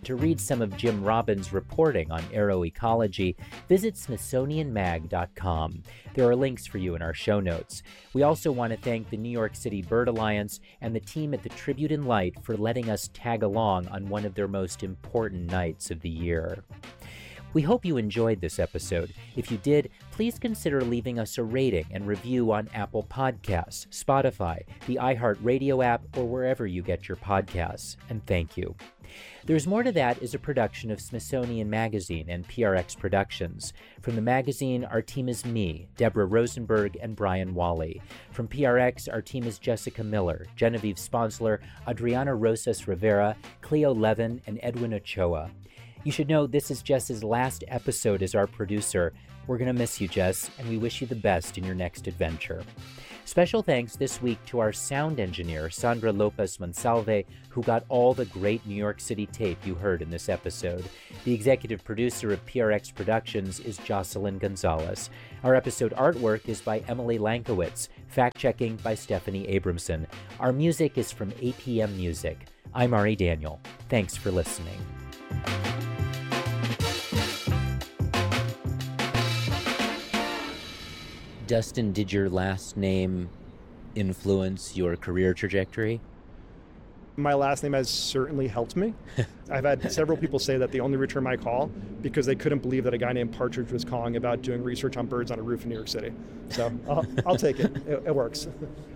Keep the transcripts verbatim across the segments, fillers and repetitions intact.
To read some of Jim Robbins' reporting on aeroecology, visit smithsonian mag dot com. There are links for you in our show notes. We also want to thank the New York City Bird Alliance and the team at the Tribute in Light for letting us tag along on one of their most important nights of the year. We hope you enjoyed this episode. If you did, please consider leaving us a rating and review on Apple Podcasts, Spotify, the iHeartRadio app, or wherever you get your podcasts. And thank you. There's More to That is a production of Smithsonian Magazine and P R X Productions. From the magazine, our team is me, Deborah Rosenberg, and Brian Wally. From P R X, our team is Jessica Miller, Genevieve Sponsler, Adriana Rosas Rivera, Cleo Levin, and Edwin Ochoa. You should know this is Jess's last episode as our producer. We're going to miss you, Jess, and we wish you the best in your next adventure. Special thanks this week to our sound engineer, Sandra Lopez Monsalve, who got all the great New York City tape you heard in this episode. The executive producer of P R X Productions is Jocelyn Gonzalez. Our episode artwork is by Emily Lankowitz, fact-checking by Stephanie Abramson. Our music is from A P M Music. I'm Ari Daniel. Thanks for listening. Dustin, did your last name influence your career trajectory? My last name has certainly helped me. I've had several people say that they only return my call because they couldn't believe that a guy named Partridge was calling about doing research on birds on a roof in New York City. So I'll, I'll take it. it. It works.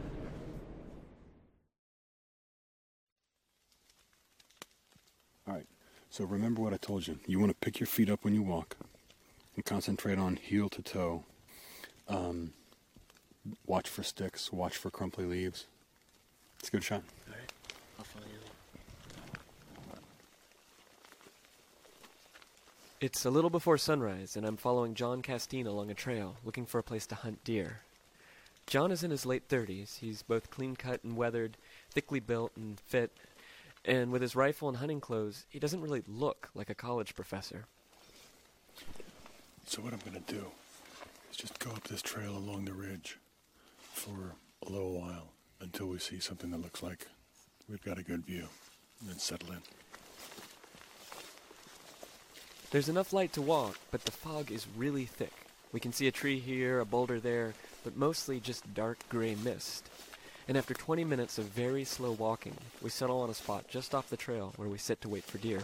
All right. So remember what I told you. You want to pick your feet up when you walk and concentrate on heel to toe. Um, watch for sticks, watch for crumply leaves. It's a good shot. All right, I'll follow you. It's a little before sunrise, and I'm following John Castine along a trail, looking for a place to hunt deer. John is in his late thirties. He's both clean-cut and weathered, thickly built and fit, and with his rifle and hunting clothes, he doesn't really look like a college professor. So what I'm going to do is just go up this trail along the ridge for a little while until we see something that looks like we've got a good view, and then settle in. There's enough light to walk, but the fog is really thick. We can see a tree here, a boulder there, but mostly just dark gray mist. And after twenty minutes of very slow walking, we settle on a spot just off the trail where we sit to wait for deer.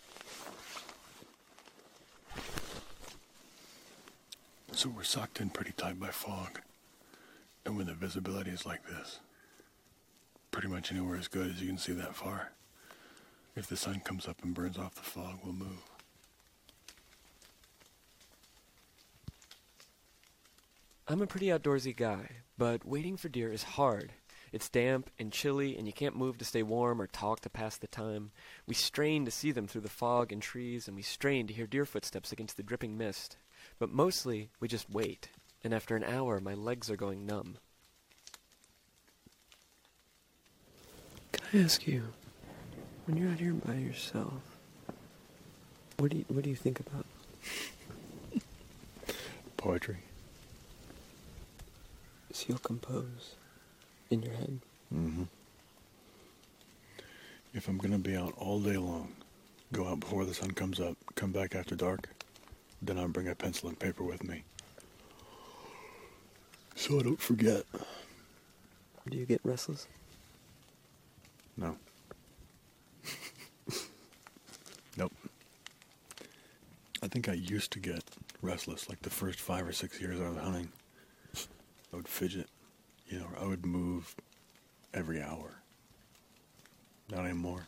So we're socked in pretty tight by fog. And when the visibility is like this, pretty much anywhere as good as you can see that far. If the sun comes up and burns off the fog, we'll move. I'm a pretty outdoorsy guy, but waiting for deer is hard. It's damp and chilly, and you can't move to stay warm or talk to pass the time. We strain to see them through the fog and trees, and we strain to hear deer footsteps against the dripping mist. But mostly, we just wait, and after an hour, my legs are going numb. Can I ask you, when you're out here by yourself, what do you, what do you think about? Poetry. So you'll compose in your head? Mm-hmm. If I'm going to be out all day long, go out before the sun comes up, come back after dark, then I'll bring a pencil and paper with me, so I don't forget. Do you get restless? No. Nope. I think I used to get restless, like the first five or six years I was hunting. I would fidget, you know, I would move every hour. Not anymore.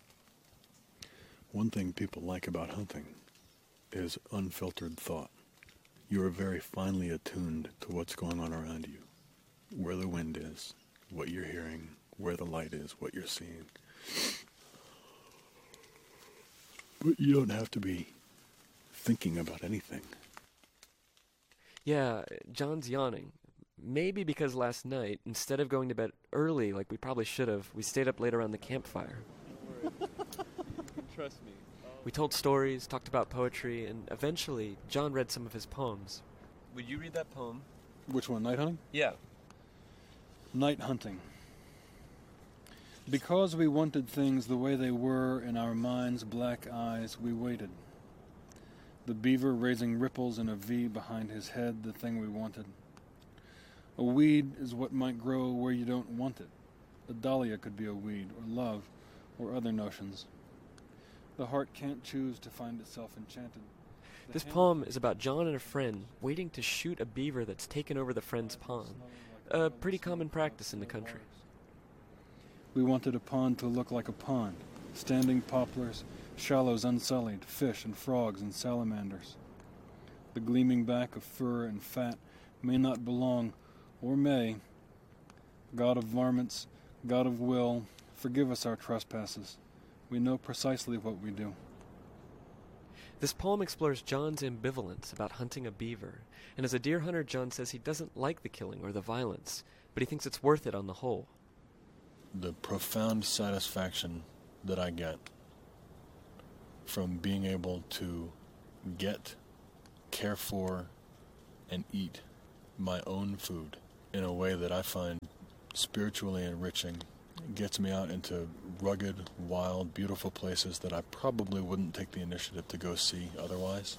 One thing people like about hunting is unfiltered thought. You are very finely attuned to what's going on around you, where the wind is, what you're hearing, where the light is, what you're seeing. But you don't have to be thinking about anything. Yeah, John's yawning. Maybe because last night, instead of going to bed early like we probably should have, we stayed up late around the campfire. Trust me. We told stories, talked about poetry, and eventually John read some of his poems. Would you read that poem? Which one, night hunting? Yeah. Night hunting. Because we wanted things the way they were in our minds' black eyes, we waited. The beaver raising ripples in a V behind his head, the thing we wanted. A weed is what might grow where you don't want it. A dahlia could be a weed, or love, or other notions. The heart can't choose to find itself enchanted. The This hand- poem is about John and a friend waiting to shoot a beaver that's taken over the friend's pond. A pretty common practice in the country. We wanted a pond to look like a pond. Standing poplars, shallows unsullied, fish and frogs and salamanders. The gleaming back of fur and fat may not belong, or may. God of varmints, God of will, forgive us our trespasses. We know precisely what we do. This poem explores John's ambivalence about hunting a beaver, and as a deer hunter, John says he doesn't like the killing or the violence, but he thinks it's worth it on the whole. The profound satisfaction that I get from being able to get, care for, and eat my own food in a way that I find spiritually enriching gets me out into rugged, wild, beautiful places that I probably wouldn't take the initiative to go see otherwise.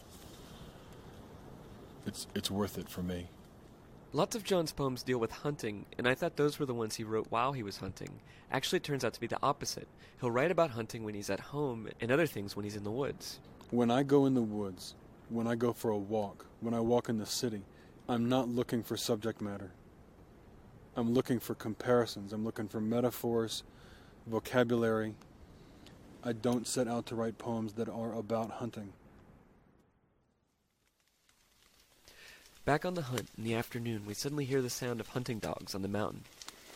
It's it's worth it for me. Lots of John's poems deal with hunting, and I thought those were the ones he wrote while he was hunting. Actually, it turns out to be the opposite. He'll write about hunting when he's at home, and other things when he's in the woods. When I go in the woods, when I go for a walk, when I walk in the city, I'm not looking for subject matter. I'm looking for comparisons. I'm looking for metaphors, vocabulary. I don't set out to write poems that are about hunting. Back on the hunt in the afternoon, we suddenly hear the sound of hunting dogs on the mountain.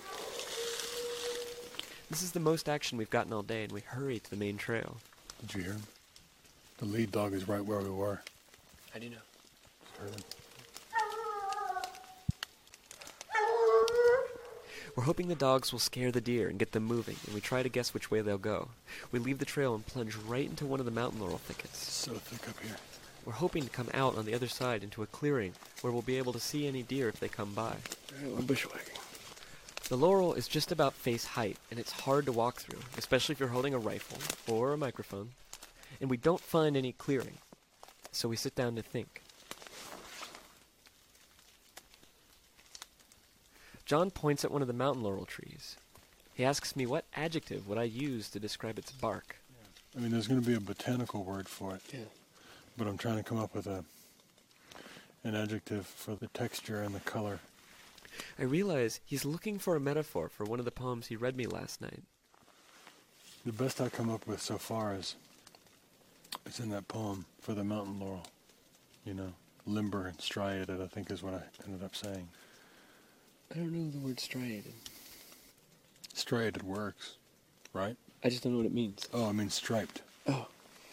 This is the most action we've gotten all day, and we hurry to the main trail. Did you hear him? The lead dog is right where we were. How do you know? Heard him. We're hoping the dogs will scare the deer and get them moving, and we try to guess which way they'll go. We leave the trail and plunge right into one of the mountain laurel thickets. So thick up here. We're hoping to come out on the other side into a clearing where we'll be able to see any deer if they come by. We're bushwhacking. The laurel is just about face height, and it's hard to walk through, especially if you're holding a rifle or a microphone. And we don't find any clearing, so we sit down to think. John points at one of the mountain laurel trees. He asks me what adjective would I use to describe its bark. I mean, there's going to be a botanical word for it. Yeah. But I'm trying to come up with a an adjective for the texture and the color. I realize he's looking for a metaphor for one of the poems he read me last night. The best I come up with so far is it's in that poem for the mountain laurel. You know, limber and striated, I think is what I ended up saying. I don't know the word striated. Striated works, right? I just don't know what it means. Oh, I mean striped. Oh.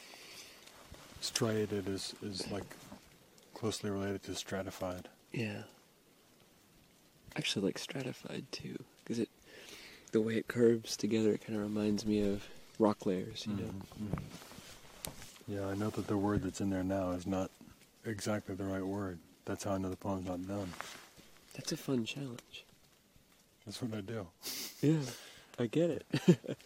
Striated is, is like closely related to stratified. Yeah. Actually, like stratified too, because it, the way it curves together, it kind of reminds me of rock layers, you know. Mhm. Yeah, I know that the word that's in there now is not exactly the right word. That's how I know the poem's not done. That's a fun challenge. That's what I do. Yeah, I get it.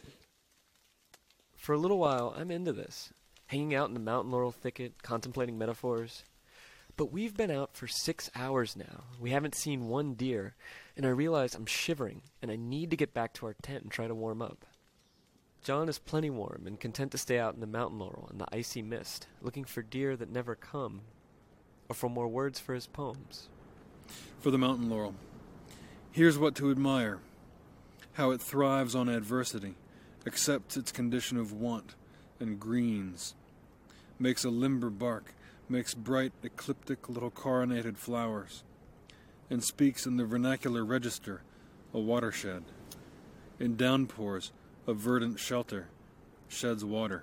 For a little while, I'm into this, hanging out in the mountain laurel thicket, contemplating metaphors. But we've been out for six hours now. We haven't seen one deer, and I realize I'm shivering, and I need to get back to our tent and try to warm up. John is plenty warm and content to stay out in the mountain laurel in the icy mist, looking for deer that never come, or for more words for his poems. For the mountain laurel. Here's what to admire. How it thrives on adversity, accepts its condition of want, and greens. Makes a limber bark, makes bright, ecliptic little coronated flowers, and speaks in the vernacular register, a watershed. In downpours, a verdant shelter, sheds water.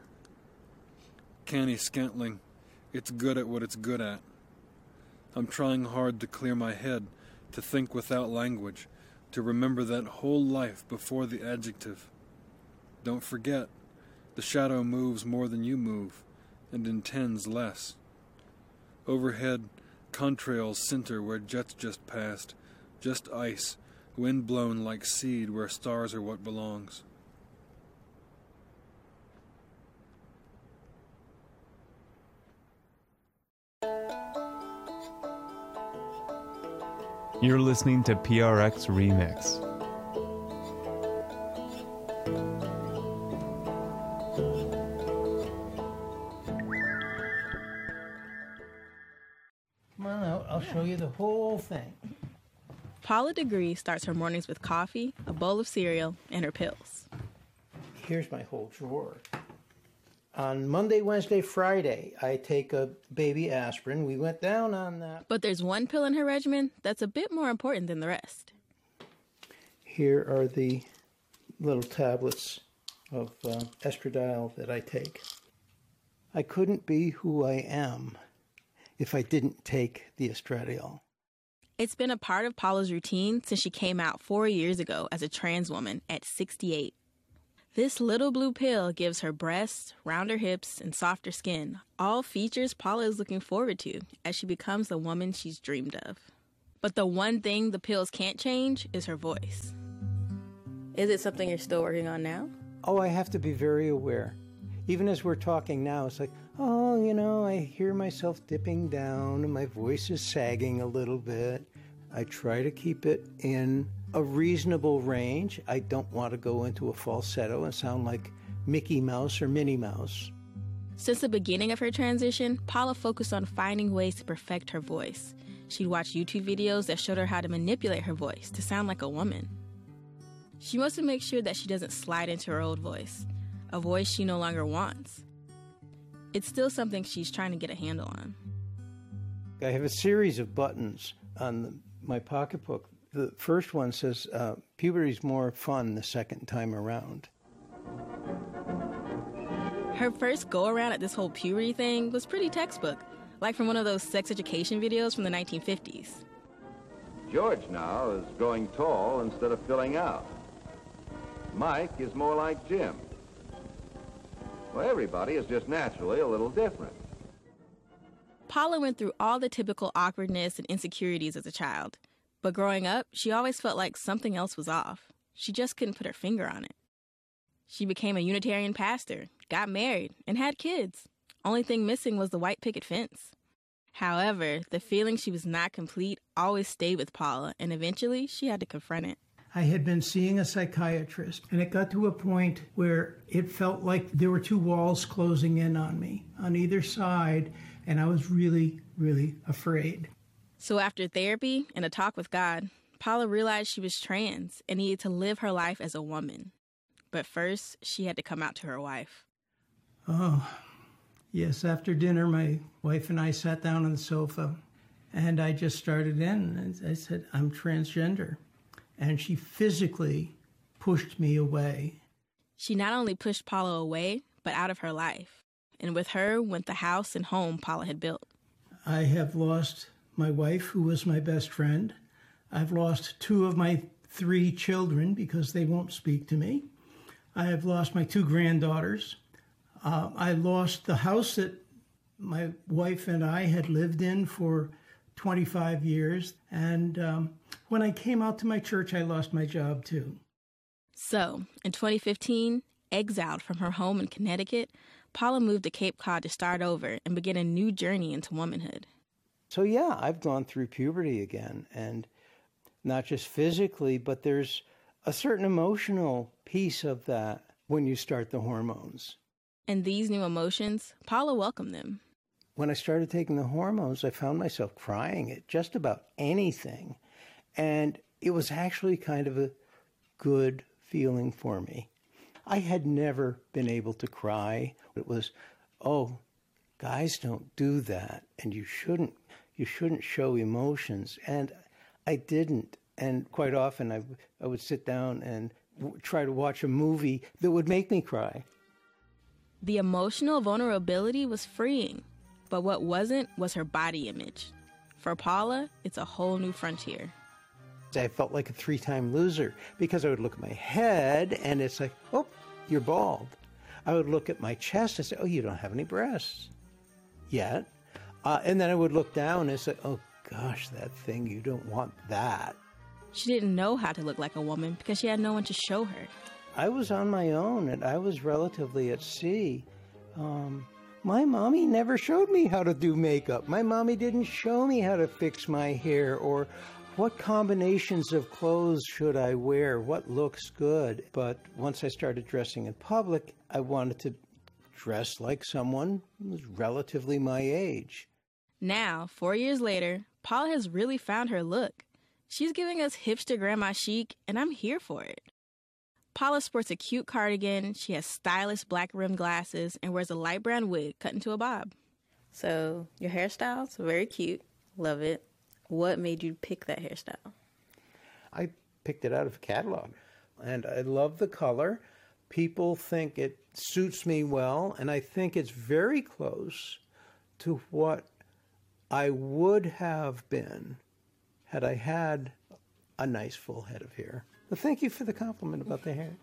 Canny scantling, it's good at what it's good at. I'm trying hard to clear my head, to think without language, to remember that whole life before the adjective. Don't forget, the shadow moves more than you move, and intends less. Overhead, contrails cinter where jets just passed, just ice, wind blown like seed where stars are what belongs. You're listening to P R X Remix. Come on out, I'll show you the whole thing. Paula DeGree starts her mornings with coffee, a bowl of cereal, and her pills. Here's my whole drawer. On Monday, Wednesday, Friday, I take a baby aspirin. We went down on that. But there's one pill in her regimen that's a bit more important than the rest. Here are the little tablets of uh, estradiol that I take. I couldn't be who I am if I didn't take the estradiol. It's been a part of Paula's routine since she came out four years ago as a trans woman at sixty-eight. This little blue pill gives her breasts, rounder hips, and softer skin, all features Paula is looking forward to as she becomes the woman she's dreamed of. But the one thing the pills can't change is her voice. Is it something you're still working on now? Oh, I have to be very aware. Even as we're talking now, it's like, oh, you know, I hear myself dipping down and my voice is sagging a little bit. I try to keep it in a reasonable range. I don't want to go into a falsetto and sound like Mickey Mouse or Minnie Mouse. Since the beginning of her transition, Paula focused on finding ways to perfect her voice. She'd watch YouTube videos that showed her how to manipulate her voice to sound like a woman. She wants to make sure that she doesn't slide into her old voice, a voice she no longer wants. It's still something she's trying to get a handle on. I have a series of buttons on the, my pocketbook. The first one says, uh, puberty's more fun the second time around. Her first go-around at this whole puberty thing was pretty textbook, like from one of those sex education videos from the nineteen fifties. George now is growing tall instead of filling out. Mike is more like Jim. Well, everybody is just naturally a little different. Paula went through all the typical awkwardness and insecurities as a child. But growing up, she always felt like something else was off. She just couldn't put her finger on it. She became a Unitarian pastor, got married, and had kids. Only thing missing was the white picket fence. However, the feeling she was not complete always stayed with Paula, and eventually she had to confront it. I had been seeing a psychiatrist, and it got to a point where it felt like there were two walls closing in on me on either side, and I was really, really afraid. So after therapy and a talk with God, Paula realized she was trans and needed to live her life as a woman. But first, she had to come out to her wife. Oh, yes. After dinner, my wife and I sat down on the sofa, and I just started in, and I said, I'm transgender. And she physically pushed me away. She not only pushed Paula away, but out of her life. And with her went the house and home Paula had built. I have lost my wife, who was my best friend. I've lost two of my three children because they won't speak to me. I have lost my two granddaughters. Uh, I lost the house that my wife and I had lived in for twenty-five years. And um, when I came out to my church, I lost my job too. So, in twenty fifteen, exiled from her home in Connecticut, Paula moved to Cape Cod to start over and begin a new journey into womanhood. So yeah, I've gone through puberty again, and not just physically, but there's a certain emotional piece of that when you start the hormones. And these new emotions, Paula welcomed them. When I started taking the hormones, I found myself crying at just about anything, and it was actually kind of a good feeling for me. I had never been able to cry. It was, oh, guys don't do that, and you shouldn't. You shouldn't show emotions. And I didn't. And quite often I, I would sit down and w- try to watch a movie that would make me cry. The emotional vulnerability was freeing, but what wasn't was her body image. For Paula, it's a whole new frontier. I felt like a three-time loser because I would look at my head and it's like, oh, you're bald. I would look at my chest and say, oh, you don't have any breasts yet. Uh, and then I would look down and say, oh, gosh, that thing, you don't want that. She didn't know how to look like a woman because she had no one to show her. I was on my own, and I was relatively at sea. Um, my mommy never showed me how to do makeup. My mommy didn't show me how to fix my hair or what combinations of clothes should I wear? What looks good? But once I started dressing in public, I wanted to dress like someone who was relatively my age. Now, four years later, Paula has really found her look. She's giving us hipster grandma chic, and I'm here for it. Paula sports a cute cardigan, she has stylish black rimmed glasses, and wears a light brown wig cut into a bob. So, your hairstyle's very cute. Love it. What made you pick that hairstyle? I picked it out of a catalog, and I love the color. People think it suits me well, and I think it's very close to what I would have been had I had a nice full head of hair. Well, thank you for the compliment about the hair.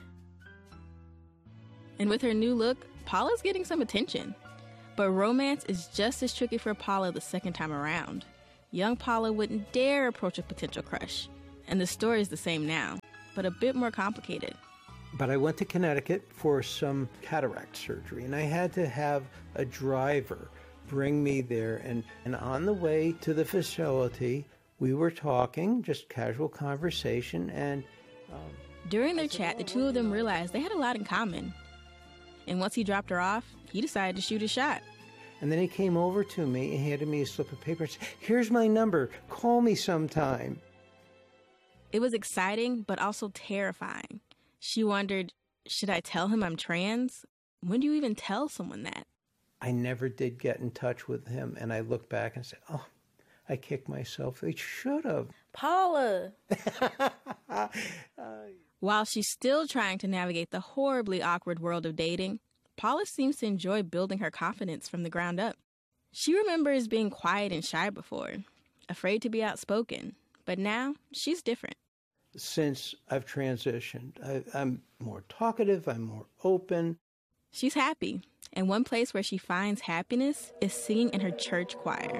And with her new look, Paula's getting some attention. But romance is just as tricky for Paula the second time around. Young Paula wouldn't dare approach a potential crush. And the story is the same now, but a bit more complicated. But I went to Connecticut for some cataract surgery, and I had to have a driver bring me there. And, and on the way to the facility, we were talking, just casual conversation, and... Um, During their chat, the two of them realized they had a lot in common. And once he dropped her off, he decided to shoot a shot. And then he came over to me and handed me a slip of paper and said, "Here's my number. Call me sometime." It was exciting, but also terrifying. She wondered, should I tell him I'm trans? When do you even tell someone that? I never did get in touch with him, and I looked back and said, oh, I kicked myself. I should have. Paula! uh, While she's still trying to navigate the horribly awkward world of dating, Paula seems to enjoy building her confidence from the ground up. She remembers being quiet and shy before, afraid to be outspoken, but now she's different. Since I've transitioned, I, I'm more talkative, I'm more open. She's happy, and one place where she finds happiness is singing in her church choir.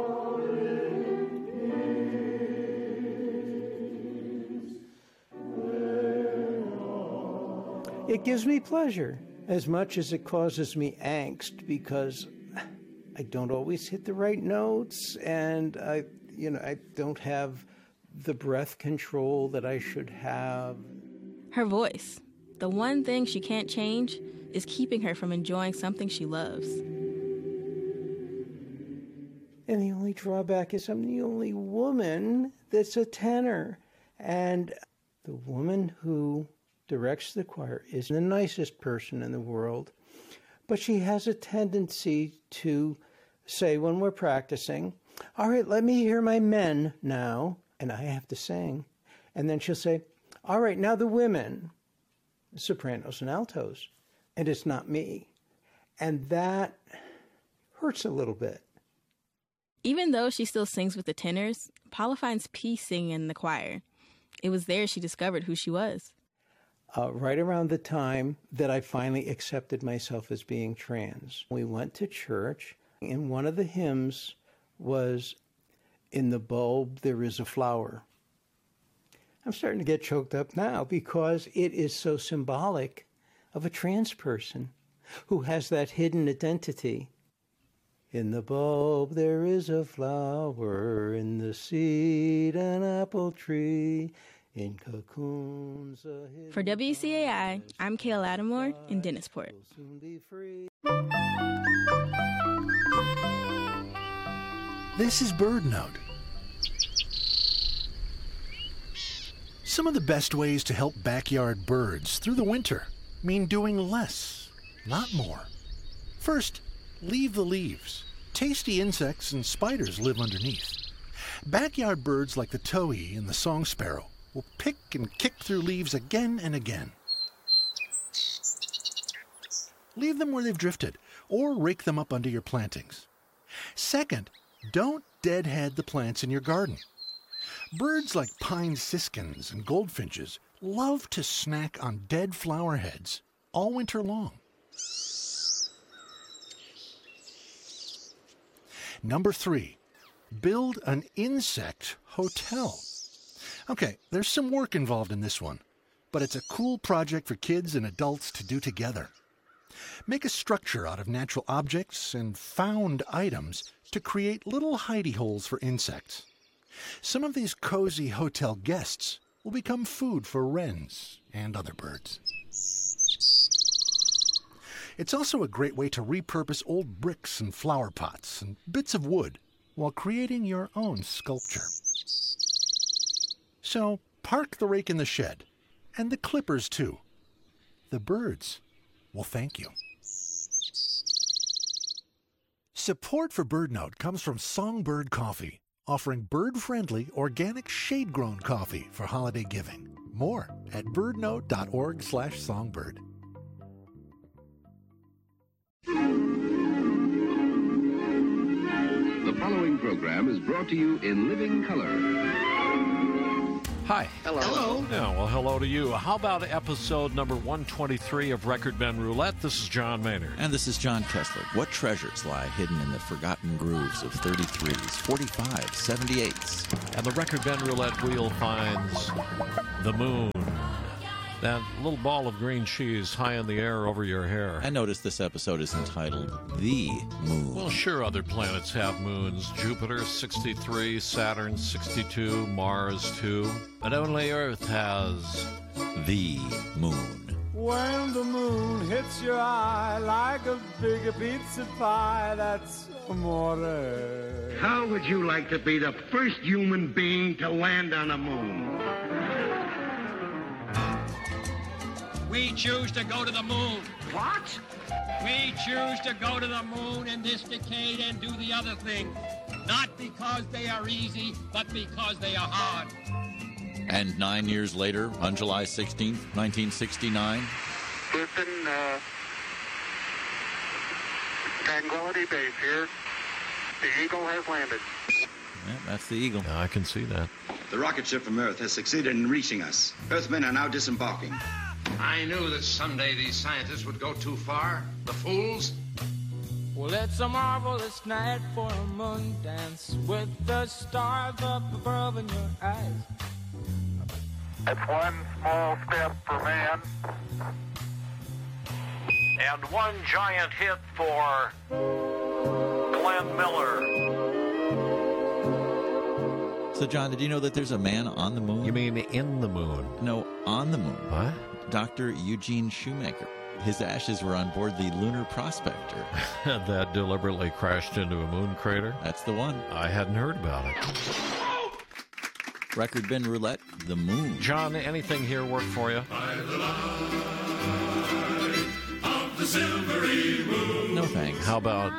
It gives me pleasure as much as it causes me angst because I don't always hit the right notes and I, you know, I don't have the breath control that I should have. Her voice, the one thing she can't change, is keeping her from enjoying something she loves. And the only drawback is I'm the only woman that's a tenor. And the woman who directs the choir is the nicest person in the world, but she has a tendency to say when we're practicing, all right, let me hear my men now, and I have to sing. And then she'll say, all right, now the women, sopranos and altos, and it's not me. And that hurts a little bit. Even though she still sings with the tenors, Paula finds peace singing in the choir. It was there she discovered who she was. Uh, right around the time that I finally accepted myself as being trans, we went to church, and one of the hymns was, "In the bulb there is a flower." I'm starting to get choked up now because it is so symbolic of a trans person who has that hidden identity. In the bulb there is a flower, in the seed an apple tree. In cocoons, for W C A I, I'm Kayla Lattimore in Dennisport. This is BirdNote. Some of the best ways to help backyard birds through the winter mean doing less, not more. First, leave the leaves. Tasty insects and spiders live underneath. Backyard birds like the towhee and the song sparrow will pick and kick through leaves again and again. Leave them where they've drifted, or rake them up under your plantings. Second, don't deadhead the plants in your garden. Birds like pine siskins and goldfinches love to snack on dead flower heads all winter long. Number three, build an insect hotel. Okay, there's some work involved in this one, but it's a cool project for kids and adults to do together. Make a structure out of natural objects and found items to create little hidey holes for insects. Some of these cozy hotel guests will become food for wrens and other birds. It's also a great way to repurpose old bricks and flower pots and bits of wood while creating your own sculpture. So park the rake in the shed, and the clippers too. The birds will thank you. Support for BirdNote comes from Songbird Coffee, offering bird-friendly, organic, shade-grown coffee for holiday giving. More at birdnote.org slash songbird. The following program is brought to you in living color. Hi. Hello. Hello. Yeah, well, hello to you. How about episode number one twenty-three of Record Ben Roulette? This is John Maynard. And this is John Kessler. What treasures lie hidden in the forgotten grooves of thirty-threes, forty-fives, seventy-eights? And the Record Ben Roulette wheel finds the moon. That little ball of green cheese high in the air over your hair. I noticed this episode is entitled The Moon. Well, sure, other planets have moons. Jupiter, sixty-three, Saturn, sixty-two, Mars, two. But only Earth has The Moon. When the moon hits your eye like a big pizza pie, that's amore. How would you like to be the first human being to land on the moon? We choose to go to the moon. What? We choose to go to the moon in this decade and do the other thing. Not because they are easy, but because they are hard. And nine years later, on July sixteenth, nineteen sixty-nine... Listen, uh... Tranquility Base here. The Eagle has landed. Yeah, that's the Eagle. I can see that. The rocket ship from Earth has succeeded in reaching us. Earthmen are now disembarking. I knew that someday these scientists would go too far. The fools. Well, it's a marvelous night for a moon dance with the stars up above in your eyes. It's one small step for man. And one giant hit for Glenn Miller. So, John, did you know that there's a man on the moon? You mean in the moon? No, on the moon. What? Doctor Eugene Shoemaker. His ashes were on board the Lunar Prospector. That deliberately crashed into a moon crater? That's the one. I hadn't heard about it. Record Ben Roulette, the moon. John, anything here work for you? By the light of the silvery moon. No thanks. How about...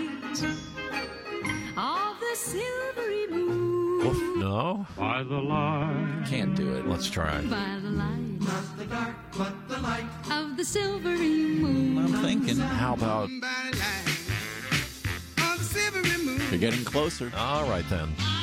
Of the silvery moon. Oof, no? By the light. Can't do it. Let's try. By the light. Not the dark, but the light. Of the silvery moon. I'm thinking. How about... You're getting closer. All right, then.